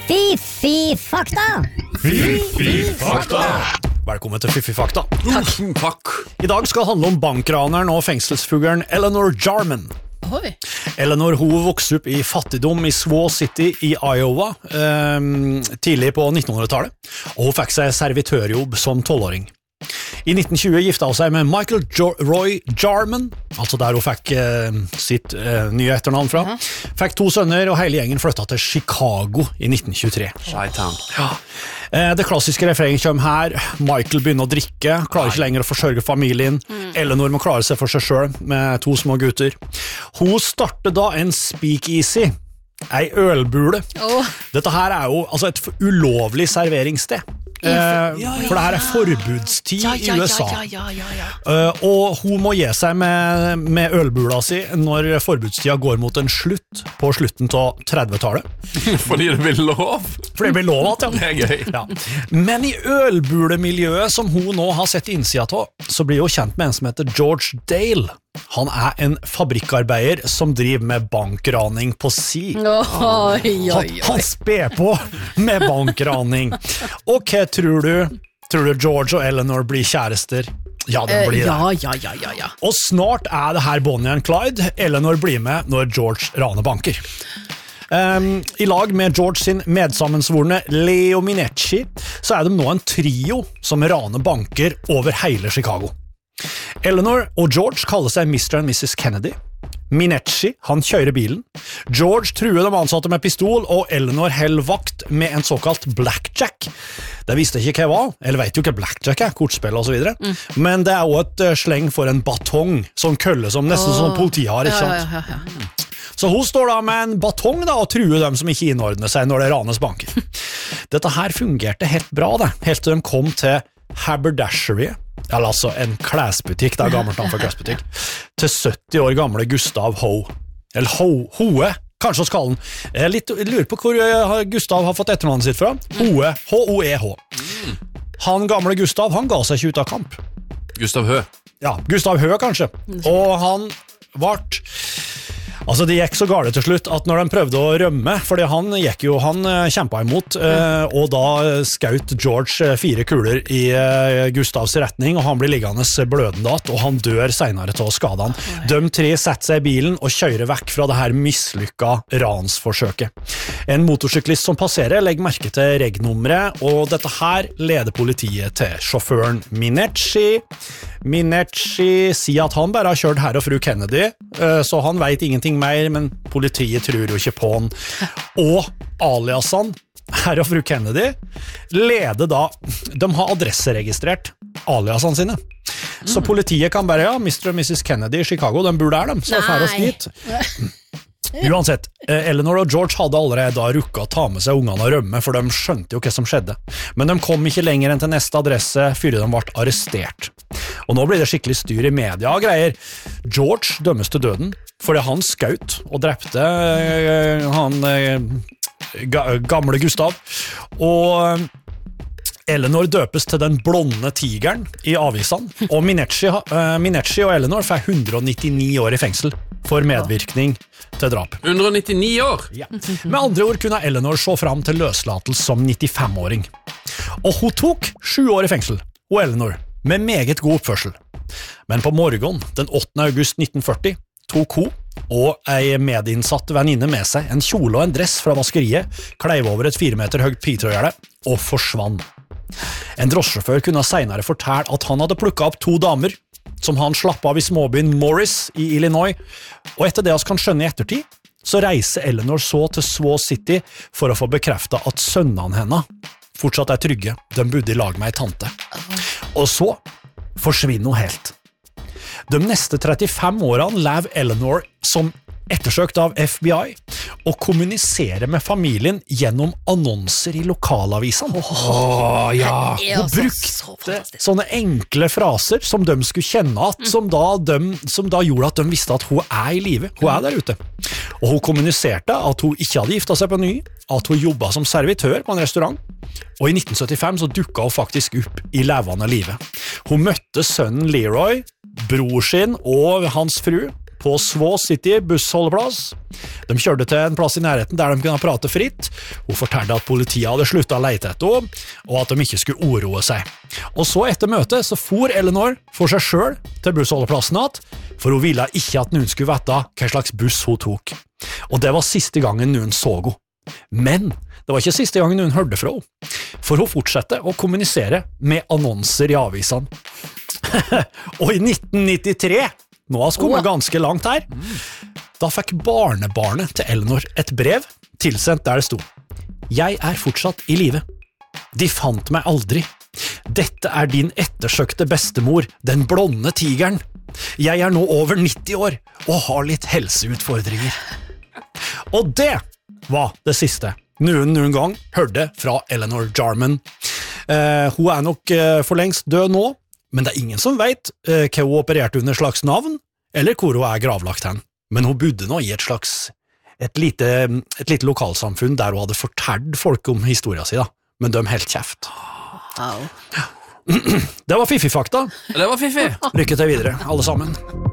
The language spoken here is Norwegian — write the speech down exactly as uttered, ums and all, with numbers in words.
Fiffi-fakta! Fiffi-fakta! Velkommen til Fiffi-fakta. Takk. Takk. I dag skal det handle om bankraneren og fengselsfuglen Eleanor Jarman. Oi. Eleanor hun vokste opp i fattigdom i Sioux City i Iowa eh, tidlig på nittenhundretallet, og hun fikk seg servitørjobb som tolvåring. I nitten tjue gifta hun seg med Michael jo- Roy Jarman, altså der hun fikk eh, sitt eh, nye etternavn fra. Uh-huh. Fikk to sønner, og hele gjengen flyttet til Chicago i nitten tjuetre. Shaitan. Ja. Eh, det klassiske refrenget kommer her. Michael begynner å drikke, klarer ikke lenger å forsørge familien. Mm. Eleanor må klare seg for seg selv med to små gutter. Hun starter da en speakeasy, ei ølbule. Oh. Dette her er jo altså et ulovlig serveringssted. Eh, ja, ja, ja. For det her er forbudstid ja, ja, i U S A. Ja, ja, ja, ja, ja. Uh, og hun må gi seg med, med ølbula si når forbudstida går mot en slutt på slutten av trettitallet. Fordi det blir lov? For det blir lov at, ja. Det er gøy. Ja. Men i ølbulemiljøet som hun nå har sett innsida av, så blir hun kjent med en som heter George Dale. Han er en fabrikkarbeider som driver med bankraning på si. Oi, oi, oi. Han, han sper på med bankraning. Og hva tror du? Tror du George og Eleanor blir kjærester? Ja, det blir det. Ja, ja, ja, ja, ja. Og snart er det her Bonnie and Clyde. Eleanor blir med når George raner banker. Um, I lag med George sin medsammensvorne Leo Minecci, så er de nå en trio som raner banker over hele Chicago. Eleanor og George kaller seg mister and missus Kennedy. Minecci, han kjører bilen. George truer de ansatte med pistol, og Eleanor held vakt med en såkalt blackjack. Det visste ikke hva jeg var, eller vet jo ikke blackjack er, kortspill og så videre. Mm. Men det er også et uh, sleng for en batong, som kølle som nesten oh. som politiet har, ikke sant? Ja, ja, ja, ja. Så hun står da med en batong da, og truer dem som ikke innordner seg når det ranes banker. Dette her fungerte helt bra, det, helt til de kom til Haberdashery, eller altså en klesbutikk, det er gammelt navn for klesbutikk, til sytti år gamle Gustav Ho, eller Ho, Hoe, kanskje hos kallen. Jeg, litt, jeg lurer på hvor Gustav har fått etternavnet sitt fra. Hoe, H O E H. Han gamle Gustav, han ga seg ikke ut av kamp. Gustav Hø. Ja, Gustav Hø kanskje. Og han vart... Altså det gikk så galt til slutt at når de prøvde å rømme, fordi han gikk jo, han kjempet imot, eh, og da skaut George fire kuler i eh, Gustavs retning, og han blir liggende blødende att, og han dør senere til å skade han. De tre setter seg i bilen og kjører vekk fra det her mislykka ransforsøket. En motorsyklist som passerer legger merke til regnummeret, og dette her leder politiet til sjåføren Minecci. Minecci sier at han bare har kjørt herr og fru Kennedy, eh, så han vet ingenting mer, men politiet tror jo ikke på han. Og aliasen, herr og fru Kennedy, leder da, de har adresseregistrert aliasene sine. Mm. Så politiet kan bare, ja, mister og missus Kennedy i Chicago, de bor der, de, så fær oss dit. Uansett, Eleanor og George hadde allerede da rukket å ta med seg ungene og rømme, for de skjønte jo hva som skjedde. Men de kom ikke lenger enn til neste adresse, før de ble arrestert. Og nå blir det skikkelig styr i media og greier. George dømmes til døden, fordi han skaut og drepte uh, han uh, ga, gamle Gustav. Og Eleanor døpes til den blonde tigeren i avisene, og Minecci, uh, Minecci og Eleanor får hundre og nittini år i fengsel for medvirkning til drap. hundre og nittini år? Ja. Med andre ord kunne Eleanor se fram til løslatelse som nittifem-åring. Og hun tok sju år i fengsel, og Eleanor, med meget god oppførsel. Men på morgenen, den åttende august nitten førti, tok hun og ei medinnsatt venninne med seg en kjole og en dress fra vaskeriet, kleiv over et fire meter høyt pitrøygjerde og forsvann. En drosjesjåfør kunne senere fortelle at han hadde plukket opp to damer som han slapp av i småbyen Morris i Illinois, og etter det vi kan skjønne i ettertid, så reiser Eleanor så til Sioux City for å få bekreftet at sønnene henne fortsatt er trygge, de bodde i lag med ei tante. Og så forsvinner hun helt. De neste trettifem årene lever Eleanor som ettersøkt av F B I og kommuniserer med familien gjennom annonser i lokalavisene. Åh, oh, ja. Hun brukte sånne enkle fraser som de skulle kjenne at, som da, de, som da gjorde at de visste at hun er i live, hun er der ute. Og hun kommuniserte at hun ikke hadde giftet seg på ny, at hun jobbet som servitør på en restaurant, og i nitten syttifem så dukket hun faktisk opp i levende livet. Hun møtte sønnen Leroy, bror sin og hans fru på Svå City bussholdeplass. De kjørte til en plass i nærheten der de kunne prate fritt. Hun fortalte at politiet hadde sluttet å lete etter henne, og at de ikke skulle oroe seg. Og så etter møtet så for Eleanor for seg selv til bussholdeplassen igjen, for hun ville ikke at noen skulle vite hva slags buss hun tok. Og det var siste gangen noen så henne. Men det var ikke siste gangen noen hørte fra henne, for hun fortsatte å kommunisere med annonser i avisene. Og i nitten nittitre, nå har vi kommet ganske langt her, da fikk barnebarnet til Eleanor et brev tilsendt der det sto: «Jeg er fortsatt i live. De fant meg aldri. Dette er din ettersøkte bestemor, den blonde tigeren. Jeg er nå over nitti år og har litt helseutfordringer.» Og det var det siste noen noen gang hørte fra Eleanor Jarman. Eh, hun er nok eh, for lengst død nå, men det er ingen som vet eh, hva hun opererte under slags navn, eller hvor hun er gravlagt hen. Men hun bodde nå i et slags, et lite, et lite lokalsamfunn der hun hadde fortalt folk om historien sin, da. Men de helt kjeft. Wow. Det var fiffig fakta. Det var fiffig. Lykke til videre, alle sammen.